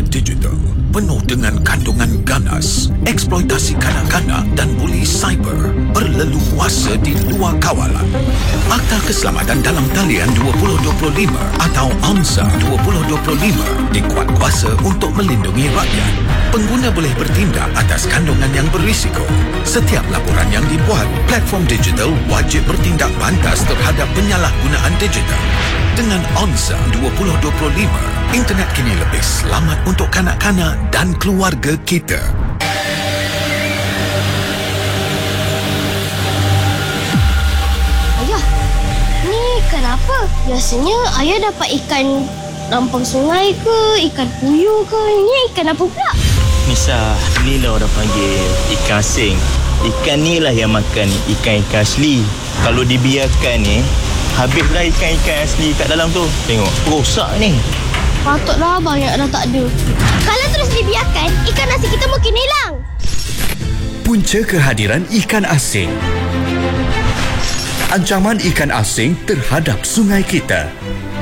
digital penuh dengan kandungan ganas, eksploitasi kanak-kanak dan buli cyber berleluasa di luar kawalan. Akta Keselamatan Dalam Talian 2025 atau AMSA 2025 dikuat kuasa untuk melindungi rakyat. Pengguna boleh bertindak atas kandungan yang berisiko. Setiap laporan yang dibuat, platform digital wajib bertindak pantas terhadap penyalahgunaan digital. Dengan AMSA 2025, internet kini lebih selamat untuk kanak-kanak dan keluarga kita. Ayah, ni ikan apa? Biasanya ayah dapat ikan lampang sungai ke, ikan puyuh ke? Ini ikan apa pula? Nisa, inilah orang panggil ikan asing. Ikan ni lah yang makan ikan-ikan asli. Kalau dibiarkan ni, habislah ikan-ikan asli kat dalam tu. Tengok, rosak ni. Patutlah banyak dah tak ada. Kalau terus dibiarkan, ikan nasi kita mungkin hilang. Punca kehadiran ikan asing. Ancaman ikan asing terhadap sungai kita.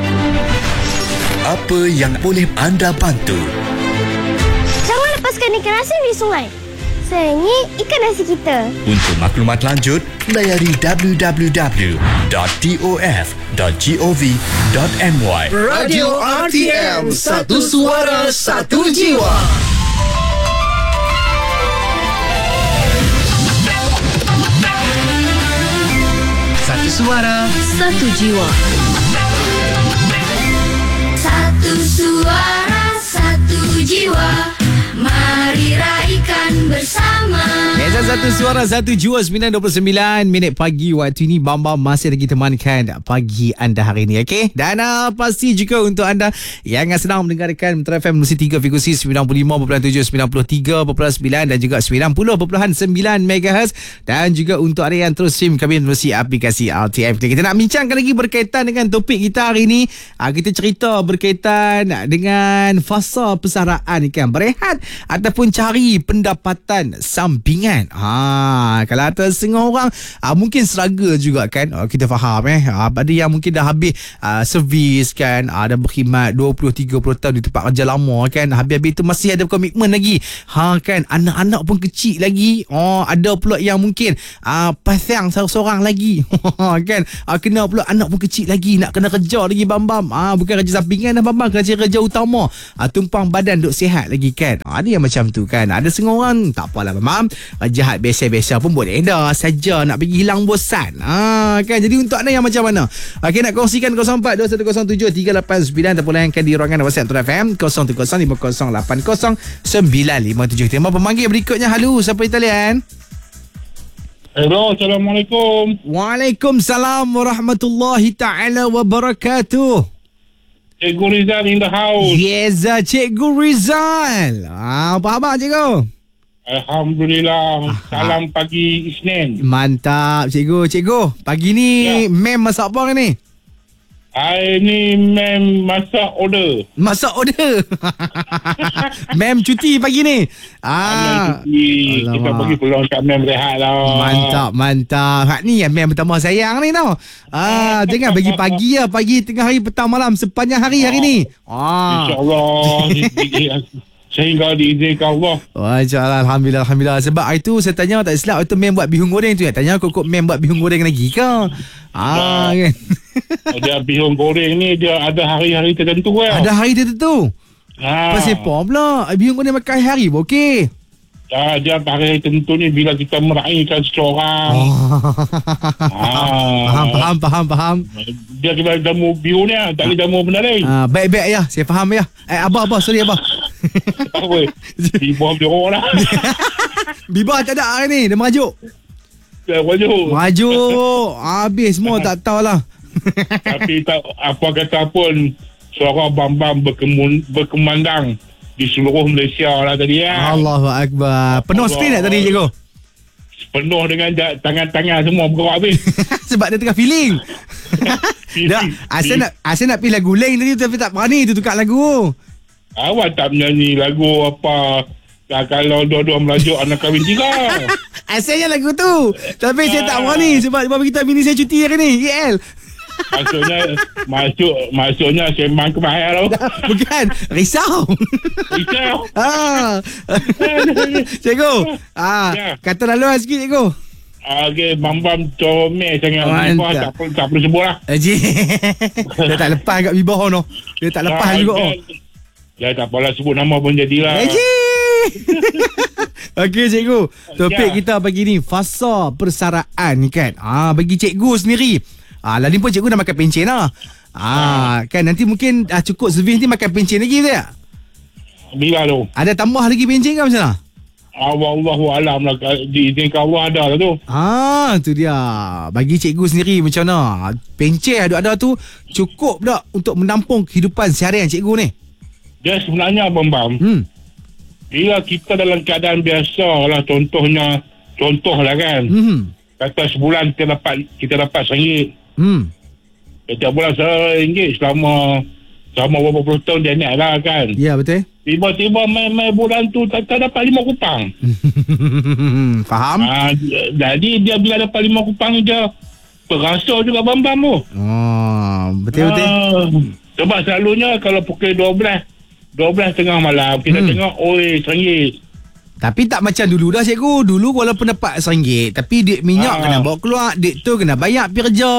Apa yang boleh anda bantu? Jangan lepaskan ikan asing di sungai. Sayangnya ikan nasi kita. Untuk maklumat lanjut, layari www.tof.gov.my. Radio RTM, satu suara, satu jiwa. Satu suara, Satu jiwa. Satu suara, satu jiwa. Mari raikan bersama. Biasa satu suara, satu jiwa. 9:29 minit pagi waktu ini. Bam masih lagi temankan pagi anda hari ini, okey? Dan pasti juga untuk anda yang sedang mendengarkan Metro FM Musi 3 frekuensi 95.7, 93.9 dan juga 90.9 MHz. Dan juga untuk anda yang terus stream kami melalui aplikasi RTM. Kita nak bincangkan lagi berkaitan dengan topik kita hari ini. Kita cerita berkaitan dengan fasa persaraan ikan berehat ataupun cari pendapatan sampingan. Kalau ada setengah orang mungkin struggle juga kan. Kita faham ada yang mungkin dah habis servis kan, dah berkhidmat 20-30 tahun di tempat kerja lama kan, habis-habis tu masih ada komitmen lagi kan, anak-anak pun kecil lagi. Ada pula yang mungkin pasang seorang-seorang lagi kan, kena pula anak pun kecil lagi, nak kena kerja lagi bam-bam. Bukan kerja sampingan dah bam-bam, kerja utama. Tumpang badan duk sihat lagi kan. Ada yang macam tu kan. Ada setengah orang tak apalah bam, jahat biasa-biasa pun boleh dah saja, nak pergi hilang bosan kan. Jadi untuk anda yang macam mana, okey, nak kongsikan 0421073889 ataupun layankan di ruangan WhatsApp Metro FM 0105809095. Terima pemanggil berikutnya. Halo, siapa di talian? Hello, Assalamualaikum. Waalaikumsalam warahmatullahi taala wabarakatuh. Cikgu Rizal in the house. Yes, Cikgu Rizal. Apa khabar cikgu? Alhamdulillah. Salam pagi Isnin. Mantap cikgu. Cikgu, pagi ni mem masak apa ni? Hari ni mem masak order. Masak order. Mem cuti pagi ni. Cuti. Kita bagi peluang kat mem rehat lah. Mantap. Hak ni yang mem pertama sayang ni tau. Jangan bagi pagi lah. Pagi, tengah hari, petang, malam, sepanjang hari ni. InsyaAllah. Sehingga diizinkan Allah. InsyaAllah. Alhamdulillah. Sebab hari tu saya tanya, tak silap, itu mem buat bihun goreng tu. Tanya kok mem buat bihun goreng lagi ke? Kan. Dia bihun goreng ni dia ada hari-hari tertentu kan. Ada hari tertentu. Pasal apa pula? Bihun goreng makan hari pun okey. Dia hari tertentu ni bila kita meraihkan seseorang. Faham. Dia kena jamu bihun ni, tak boleh jamu benda lain. Baik ya, saya faham ya. Abah, sorry abah. Apa? Bibah berorok lah. Bibah tak ada hari ni, dia merajuk. Maju. Habis semua tak tahulah. Tapi tak apa kata pun, suara bam-bam berkemandang di seluruh Malaysia lah tadi ya. Allahu Akbar. Penuh skrin tak tadi cikgu? Penuh dengan tangan-tangan semua bergerak habis. Sebab dia tengah feeling. Asal nak pilih lagu lain tadi tapi tak berani tu tukar lagu. Awak tak menyanyi lagu apa? Kalau dua-dua merajuk anak kahwin tiga. Asalnya lagu tu. Tapi saya tak berani sebab kita bini saya cuti hari ni KL. Maksudnya sembang ke bahaya tau. Bukan, risau. Risau. Cikgu, Ya. kata laluan sikit cikgu. Okay, Bambam comel sangat. Mantap. Tak perlu sebut lah. Eji. Dia tak lepas kat bibah tu. Dia tak lepas juga. Ya tak apalah, sebut nama pun jadilah. Eji. Okey cikgu, topik Ya. kita pagi ni fasa persaraan ni kan. Bagi cikgu sendiri. Lani pun cikgu dah makan pencen lah. Kan nanti mungkin cukup servis ni makan pencen lagi betul tak? Bila tu? Ada tambah lagi pencen ke macam mana? Wallahualam lah. Diizinkan Allah ada lah tu. Tu dia. Bagi cikgu sendiri macam mana? Pencen ada tu cukup tak untuk menampung kehidupan seharian cikgu ni? Dia sebenarnya Bambam, bila kita dalam keadaan biasa lah, contoh lah kan, kata sebulan kita dapat RM1. Setiap bulan RM1 selama berapa puluh tahun dia naik lah kan. Ya betul. Tiba-tiba main bulan tu tak dapat 5 kupang. Faham? Jadi dia bila dapat 5 kupang dia terasa juga Bambam tu. Betul. Sebab selalunya kalau pukul 12 tengah malam kita tengok RM1. Tapi tak macam dulu dah cikgu. Dulu walaupun dapat RM1, tapi duit minyak kena bawa keluar, duit tu kena bayar pergi kerja.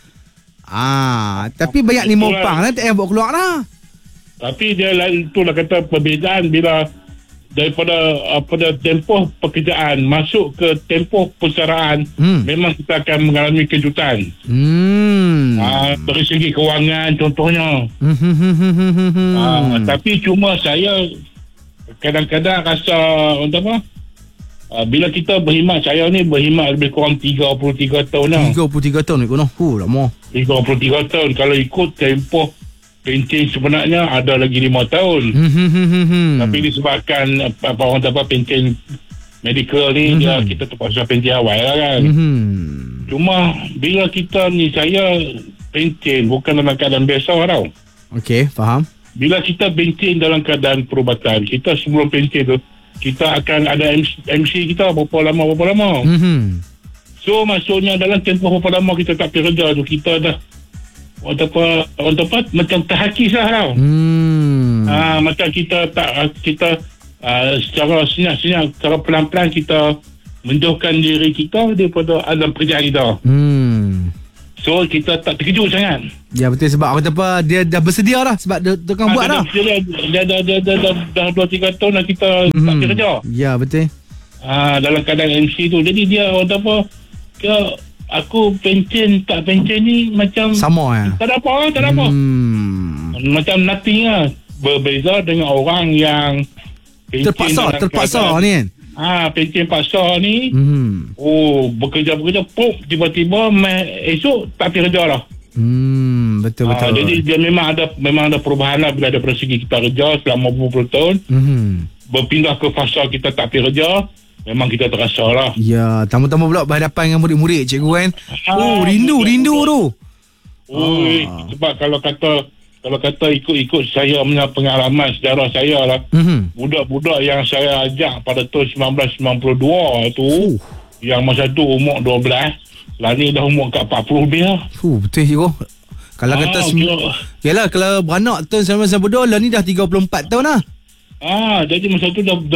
Tapi banyak 5 kupang lah, tak payah bawa keluar lah. Tapi dia itulah kata perbezaan bila daripada tempoh pekerjaan masuk ke tempoh persaraan, memang kita akan mengalami kejutan. Dari segi kewangan contohnya. Tapi cuma saya kadang-kadang rasa bila kita berkhidmat, saya ni berkhidmat lebih kurang 33 tahun lah. 33 tahun ni kono. Lama. 33 tahun. Kalau ikut tempoh pencen sebenarnya ada lagi 5 tahun. Tapi disebabkan pencen medical ni kita terpaksa pencen awal lah kan. Cuma bila kita ni, saya pencen bukan dalam keadaan biasa tau. Okey, faham. Bila kita pencen dalam keadaan perubatan, kita sebelum pencen tu kita akan ada MC kita berapa lama. So maksudnya dalam tempoh berapa lama kita tak kerja tu, kita dah orang tepat macam terhakis lah tau. Macam kita secara senyap, secara pelan-pelan kita menjauhkan diri kita daripada alam pekerjaan kita. So kita tak terkejut sangat. Ya betul, sebab orang kata dia dah bersedia dah, sebab dia tukang buat dah. Dia dah 2-3 tahun dah kita tak kerja. Ya betul. Dalam keadaan MC tu, jadi dia orang kata aku pencen tak pencen ni macam sama ya. Tak ada apa. Macam nothing lah. Berbeza dengan orang yang terpaksa ni kan. Pencen paksa ni bekerja tiba-tiba esok tak pergi kerja lah. Betul. Jadi dia memang ada perubahan lah bila ada dari segi kita kerja selama berpuluh tahun. Berpindah ke fasa kita tak pergi kerja, memang kita terasa lah. Ya, tambah-tambah pula berhadapan dengan murid-murid cikgu kan. Rindu tu. Sebab kalau kata ikut saya punya pengalaman sejarah saya lah, budak-budak yang saya ajak pada tahun 1992 tu, yang masa tu umur 12, lah ni dah umur kat 40 lebih lah. Betul cikgu. Kalau kata yalah, kalau beranak tahun 1992, lah ni dah 34 tahun lah. Jadi masa tu dah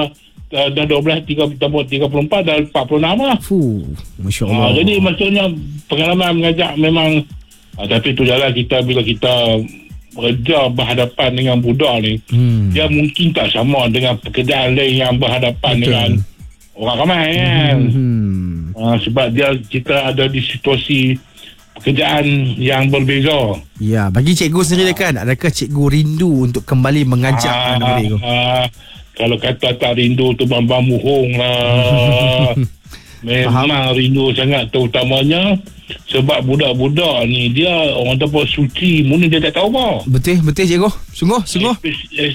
12, 34 dah 46 lah. Masya Allah. Jadi maksudnya pengalaman mengajak memang, tapi tu jalan kita bila kita kerja berhadapan dengan budak ni, dia mungkin tak sama dengan pekerjaan lain yang berhadapan dengan orang ramai kan. Sebab kita ada di situasi pekerjaan yang berbeza. Ya, bagi cikgu sendiri kan, adakah cikgu rindu untuk kembali mengajar anak-anak tu? Kalau kata tak rindu tu bambang muhung lah. Memang rindu sangat, terutamanya sebab budak-budak ni dia orang tahu suci, mungkin dia tak tahu apa. Betul cikgu. Sungguh.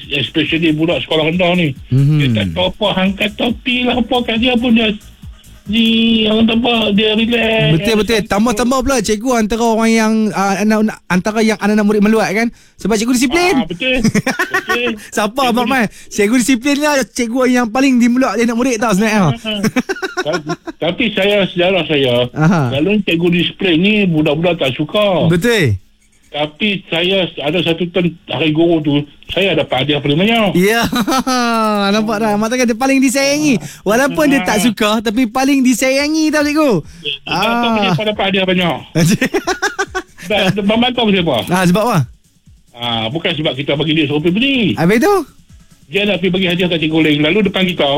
Especially budak sekolah rendah ni. Dia tak tahu apa, angkat topi lah apa kat dia pun dia ni orang apa dia relax. Betul. Tambah-tambah pula cikgu antara orang yang antara yang anak-anak murid meluat kan. Sebab cikgu disiplin. Betul. Siapa Abang Mai? Cikgu disiplin lah. Cikgu yang paling dimeluat dia anak murid tau sebenarnya. Tapi sejarah saya, kalau cikgu disiplin ni budak-budak tak suka. Betul. Tapi saya ada satu hari guru tu, saya dapat hadiah paling banyak. Ya, nampak tak? Maknanya dia paling disayangi. Walaupun dia tak suka, tapi paling disayangi tau cikgu. Dia dapat hadiah banyak. Bambang tahu siapa? Sebab apa? Bukan sebab kita bagi dia suruh pergi. Habis tu? Dia nak pergi bagi hadiah kat cikgu lain. Lalu depan kita.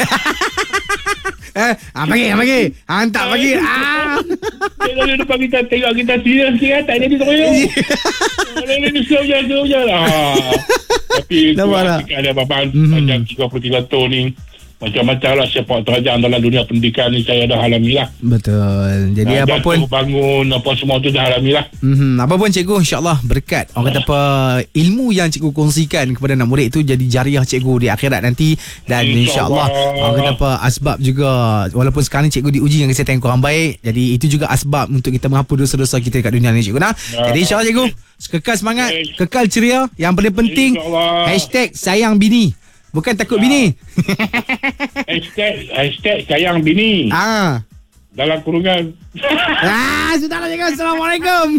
Bagi. Hantar bagi. Lalu depan kita tengok kita serius sikit, tak jadi terus. Lalu suruh je lah. Tapi ada babang panjang 33 tahun ni. Macam-macam lah sepak terjang dalam dunia pendidikan ni saya dah alami lah. Betul. Jadi apapun bangun apa semua tu dah alami lah. Apapun cikgu insyaAllah berkat. Orang kata apa, ilmu yang cikgu kongsikan kepada anak murid tu jadi jariah cikgu di akhirat nanti. Dan insyaAllah orang kata apa, asbab juga, walaupun sekarang cikgu diuji dengan kesihatan yang kurang baik, jadi itu juga asbab untuk kita menghapus dosa-dosa kita kat dunia ni cikgu. Jadi insyaAllah cikgu kekal semangat, kekal ceria. Yang paling penting #sayang bini. Bukan takut bini. Hashtag sayang bini. Dalam kurungan. Sudahlah cikgu. Assalamualaikum.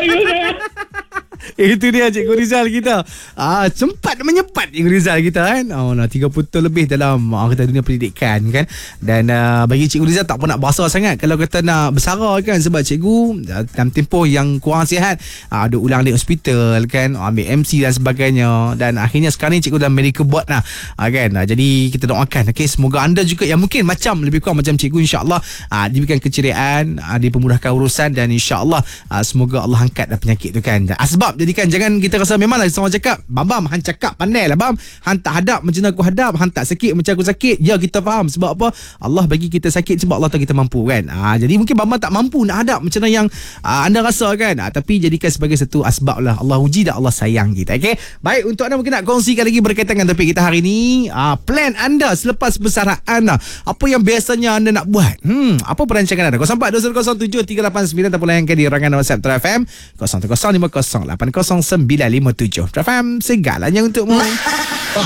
Itu dia Cikgu Rizal kita. Sempat menyepat Cikgu Rizal kita kan. 30 tahun lebih dalam kata dunia pendidikan kan. Dan bagi Cikgu Rizal tak pun nak basah sangat kalau kata nak bersara kan. Sebab cikgu dalam tempoh yang kurang sihat, ada ulang di hospital kan, ambil MC dan sebagainya. Dan akhirnya sekarang ni cikgu dalam medical board lah kan. Jadi kita doakan semoga anda juga yang mungkin lebih kurang macam cikgu, insyaAllah diberikan keceriaan, dipermudahkan urusan. Dan insyaAllah semoga Allah angkat penyakit tu kan. Dan asbab jadikan, jangan kita rasa memanglah seorang cakap Bam Han cakap pandai lah Bam, Han tak hadap macam aku hadap, Han tak sakit macam aku sakit. Ya, kita faham sebab apa, Allah bagi kita sakit sebab Allah tahu kita mampu kan. Jadi mungkin Bam tak mampu nak hadap macam mana yang anda rasa kan. Tapi jadikan sebagai satu asbab lah. Allah uji dan Allah sayang kita. Okay, baik, untuk anda mungkin nak kongsikan lagi berkaitan dengan topik kita hari ni, plan anda selepas bersaraan apa yang biasanya anda nak buat. Apa perancangan anda? 0420073899 ataupun layankan di rangan WhatsApp True FM 0105080957. FM segalanya untukmu.